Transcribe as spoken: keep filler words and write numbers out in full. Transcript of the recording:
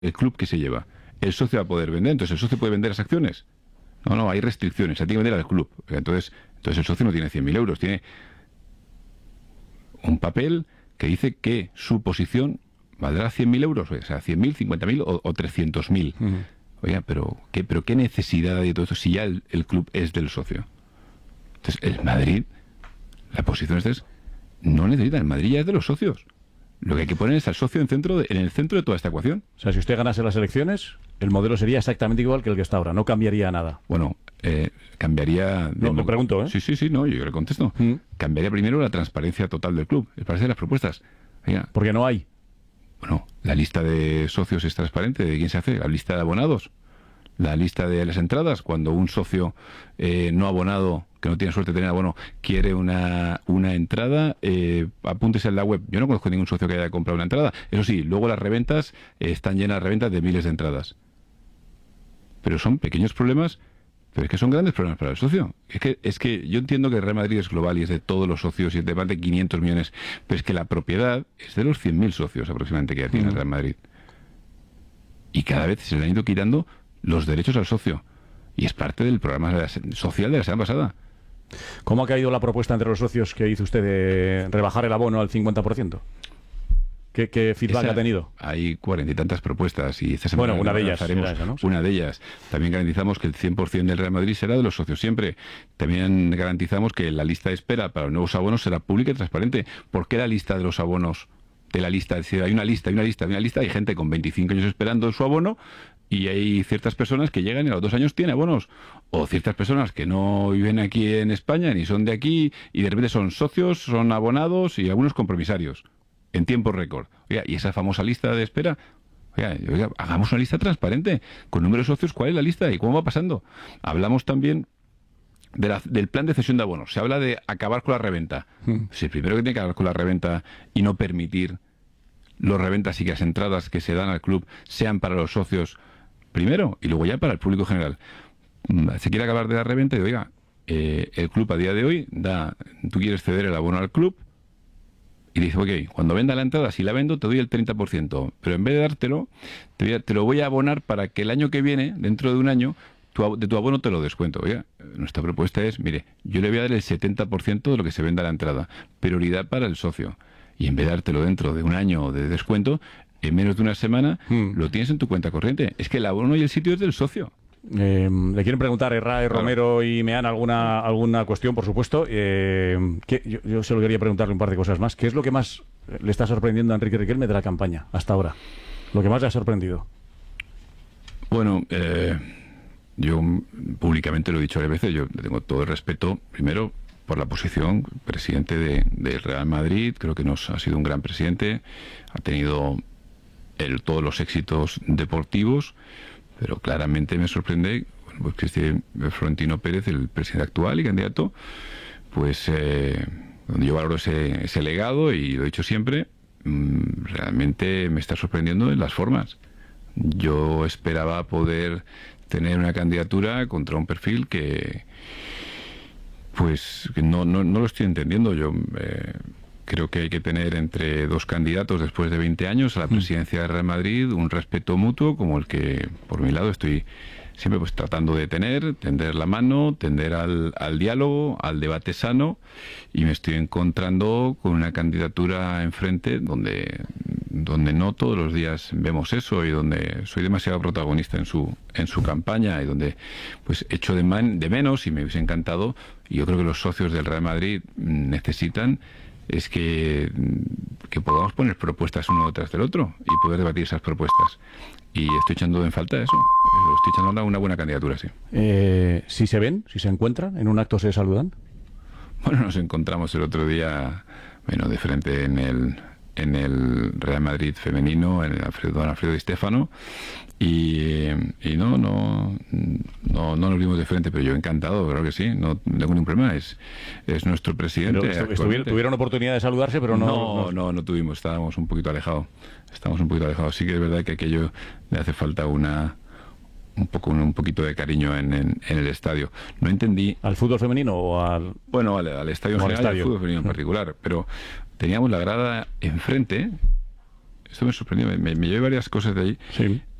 el club que se lleva. El socio va a poder vender, entonces el socio puede vender las acciones. No, no, hay restricciones, se tiene que vender al club. Entonces, entonces el socio no tiene cien mil euros, tiene un papel que dice que su posición valdrá cien mil euros, o sea, cien mil, cincuenta mil o, o trescientos mil. Uh-huh. Oiga, pero ¿qué, pero ¿qué necesidad hay de todo esto si ya el, el club es del socio? Entonces, el Madrid, la posición esta es, no necesita, el Madrid ya es de los socios. Lo que hay que poner es al socio en, centro de, en el centro de toda esta ecuación. O sea, si usted ganase las elecciones, el modelo sería exactamente igual que el que está ahora, no cambiaría nada. Bueno, eh, cambiaría... De no, lo pregunto, ¿eh? Sí, sí, sí, no, yo le contesto. ¿Mm? Cambiaría primero la transparencia total del club, es para hacer las propuestas. Oiga, porque no hay. Bueno, la lista de socios es transparente, ¿de quién se hace? La lista de abonados. La lista de las entradas, cuando un socio eh, no abonado, que no tiene suerte de tener abono, quiere una, una entrada, eh, apúntese en la web. Yo no conozco ningún socio que haya comprado una entrada. Eso sí, luego las reventas eh, están llenas de reventas de miles de entradas. Pero son pequeños problemas, pero es que son grandes problemas para el socio. Es que, es que yo entiendo que el Real Madrid es global y es de todos los socios y es de más de quinientos millones, pero es que la propiedad es de los cien mil socios aproximadamente que ya tiene el Real Madrid. Y cada vez se le han ido quitando los derechos al socio. Y es parte del programa de la, social de la semana pasada. ¿Cómo ha caído la propuesta entre los socios que hizo usted de rebajar el abono al cincuenta por ciento? ¿Qué, qué feedback esa, ha tenido? Hay cuarenta y tantas propuestas y esta semana bueno, una de ellas haremos esa, ¿no? una de ellas. También garantizamos que el cien por ciento del Real Madrid será de los socios siempre. También garantizamos que la lista de espera para los nuevos abonos será pública y transparente. ¿Por qué la lista de los abonos? De la lista, es decir, hay una lista, hay una lista, hay una lista, hay gente con veinticinco años esperando su abono y hay ciertas personas que llegan y a los dos años tienen abonos, o ciertas personas que no viven aquí en España ni son de aquí y de repente son socios, son abonados y algunos compromisarios en tiempo récord. Oiga, y esa famosa lista de espera, oiga, oiga, hagamos una lista transparente con número de socios, ¿cuál es la lista y cómo va pasando? Hablamos también De la, del plan de cesión de abonos. Se habla de acabar con la reventa. Mm. Si primero que tiene que acabar con la reventa y no permitir los reventas y que las entradas que se dan al club sean para los socios primero y luego ya para el público general. Se quiere acabar de la reventa y oiga, eh, el club a día de hoy da, tú quieres ceder el abono al club y dice, ok, cuando venda la entrada, si la vendo te doy el treinta por ciento, pero en vez de dártelo, te, voy a, te lo voy a abonar para que el año que viene, dentro de un año, Tu, de tu abono te lo descuento. Oiga, nuestra propuesta es, mire, yo le voy a dar el setenta por ciento de lo que se venda a la entrada, prioridad para el socio, y en vez de dártelo dentro de un año de descuento, en menos de una semana hmm. lo tienes en tu cuenta corriente. Es que el abono y el sitio es del socio. Eh, le quieren preguntar Errae, claro. Romero y Meán alguna alguna cuestión, por supuesto. Eh, que yo, yo solo quería preguntarle un par de cosas más. ¿Qué es lo que más le está sorprendiendo a Enrique Riquelme de la campaña hasta ahora? Lo que más le ha sorprendido. Bueno, eh... yo públicamente lo he dicho varias veces, yo le tengo todo el respeto, primero, por la posición, presidente de, de Real Madrid, creo que nos ha sido un gran presidente, ha tenido el, todos los éxitos deportivos, pero claramente me sorprende, bueno, pues que este Florentino Pérez, el presidente actual y candidato, pues eh, donde yo valoro ese, ese legado, y lo he dicho siempre, mmm, realmente me está sorprendiendo en las formas. Yo esperaba poder tener una candidatura contra un perfil que pues que no, no, no lo estoy entendiendo. Yo eh, creo que hay que tener entre dos candidatos después de veinte años a la presidencia de Real Madrid un respeto mutuo como el que por mi lado estoy siempre pues tratando de tener, tender la mano, tender al, al diálogo, al debate sano, y me estoy encontrando con una candidatura enfrente donde donde no todos los días vemos eso y donde soy demasiado protagonista en su en su campaña y donde pues echo de, man, de menos, y me hubiese encantado, y yo creo que los socios del Real Madrid necesitan, es que, que podamos poner propuestas uno detrás del otro y poder debatir esas propuestas. Y estoy echando en falta eso. Estoy echando una buena candidatura, sí. Eh, ¿Si se ven? ¿Si se encuentran? ¿En un acto se saludan? Bueno, nos encontramos el otro día, bueno, de frente en el en el Real Madrid femenino, en el Alfredo, don Alfredo Di Stéfano, y, y no, no, no, no nos vimos de frente, pero yo encantado, claro que sí, no tengo ningún problema, es, es nuestro presidente. Pero tuvieron oportunidad de saludarse, pero no no, no, no, no tuvimos, estábamos un poquito alejados, estábamos un poquito alejados. Sí que es verdad que aquello le hace falta una un poco un, un poquito de cariño en, en, en el estadio. No entendí. ¿Al fútbol femenino o al...? Bueno, al, al estadio en general, al fútbol femenino en particular, pero teníamos la grada enfrente, esto me sorprendió, me, me llevé varias cosas de ahí. Sí.